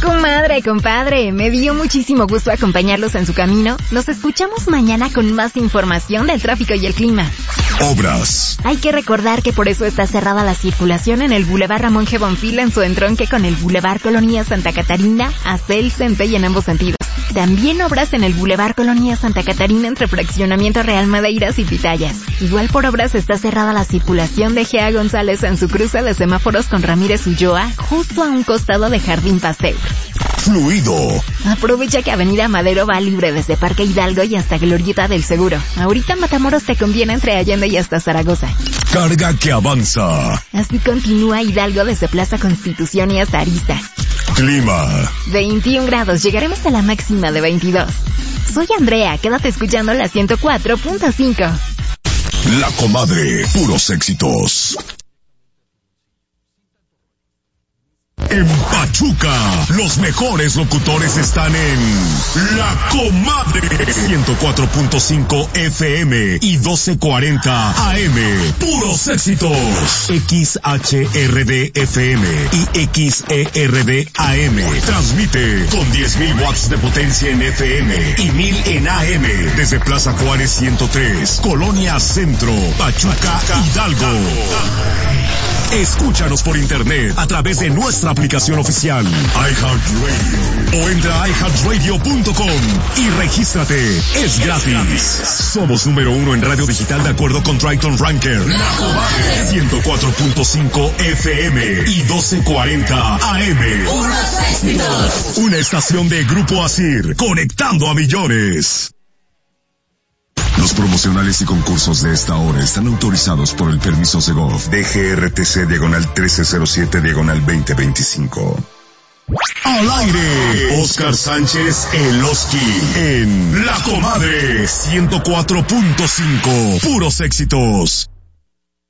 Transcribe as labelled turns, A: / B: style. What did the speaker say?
A: Comadre, compadre, me dio muchísimo gusto acompañarlos en su camino. Nos escuchamos mañana con más información del tráfico y el clima.
B: Obras.
A: Hay que recordar que por eso está cerrada la circulación en el Boulevard Ramón G. Bonfil en su entronque con el Boulevard Colonia Santa Catarina, hacia el Centro y en ambos sentidos. También obras en el Boulevard Colonia Santa Catarina entre Fraccionamiento Real Madeiras y Pitayas. Igual por obras está cerrada la circulación de Gea González en su cruce de semáforos con Ramírez Ulloa, justo a un costado de Jardín Pasteur.
B: Fluido.
A: Aprovecha que Avenida Madero va libre desde Parque Hidalgo y hasta Glorieta del Seguro. Ahorita Matamoros te conviene entre Allende y hasta Zaragoza.
B: Carga que avanza.
A: Así continúa Hidalgo desde Plaza Constitución y hasta Arista.
B: Clima.
A: 21 grados, llegaremos a la máxima de 22. Soy Andrea, quédate escuchando la 104.5.
B: La Comadre, puros éxitos. En Pachuca, los mejores locutores están en La Comadre. 104.5 FM y 1240 AM. Puros éxitos. XHRD FM y XERD AM. Transmite con 10.000 watts de potencia en FM y 1.000 en AM. Desde Plaza Juárez 103, Colonia Centro, Pachuca, Hidalgo. Escúchanos por internet a través de nuestra aplicación oficial iHeartRadio o entra a iHeartRadio.com y regístrate. Es gratis. Somos número 1 en radio digital de acuerdo con Triton Ranker. La Comadre 104.5 FM y 1240 AM. Una estación de Grupo Asir, conectando a millones. Los promocionales y concursos de esta hora están autorizados por el permiso Segov DGRTC /1307/2025. Al aire, Oscar Sánchez El Oski en La Comadre 104.5. Puros éxitos.